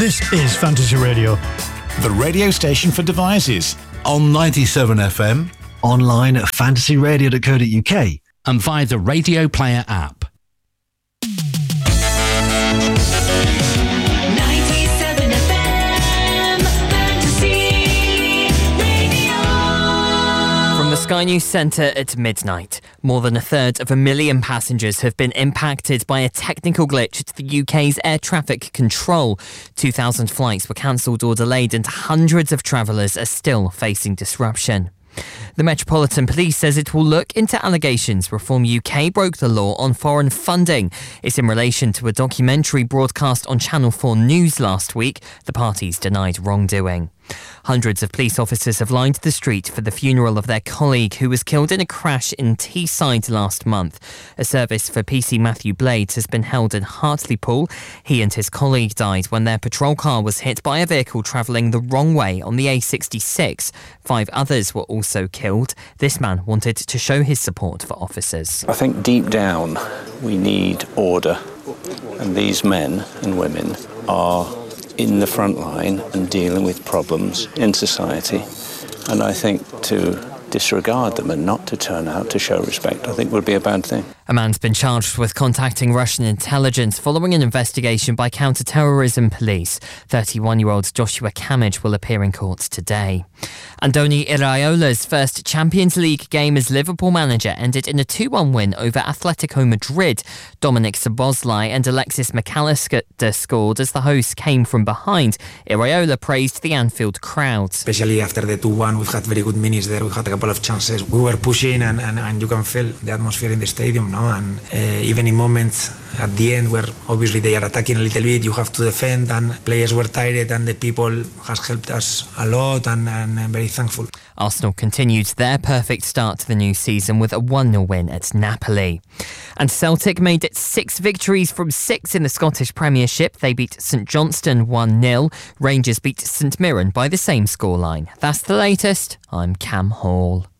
This is Fantasy Radio, the radio station for devices. On 97 FM. Online at fantasyradio.co.uk. And via the Radio Player app. 97 FM Fantasy Radio. From the Sky News Centre at midnight, more than 1/3 passengers have been impacted by a technical glitch at the UK's air traffic control. 2,000 flights were cancelled or delayed and hundreds of travellers are still facing disruption. The Metropolitan Police says it will look into allegations Reform UK broke the law on foreign funding. It's in relation to a documentary broadcast on Channel 4 News last week. The parties denied wrongdoing. Hundreds of police officers have lined the street for the funeral of their colleague who was killed in a crash in Teesside last month. A service for PC Matthew Blades has been held in Hartlepool. He and his colleague died when their patrol car was hit by a vehicle travelling the wrong way on the A66. 5 others were also killed. This man wanted to show his support for officers. I think deep down we need order, and these men and women are in the front line and dealing with problems in society, and I think to disregard them and not to turn out to show respect, I think would be a bad thing. A man's been charged with contacting Russian intelligence following an investigation by counter-terrorism police. 31-year-old Joshua Kamage will appear in court today. Andoni Iraola's first Champions League game as Liverpool manager ended in a 2-1 win over Atletico Madrid. Dominic Szoboszlai and Alexis McAllister scored as the hosts came from behind. Iraola praised the Anfield crowd. Especially after the 2-1, we've had very good minutes there. We had a couple of chances. We were pushing and you can feel the atmosphere in the stadium, no? And even in moments at the end where obviously they are attacking a little bit, you have to defend, and players were tired, and the people has helped us a lot, and I'm very thankful. Arsenal continued their perfect start to the new season with a 1-0 win at Napoli. And Celtic made it 6 victories from 6 in the Scottish Premiership. They beat St Johnstone 1-0. Rangers beat St Mirren by the same scoreline. That's the latest. I'm Cam Hall.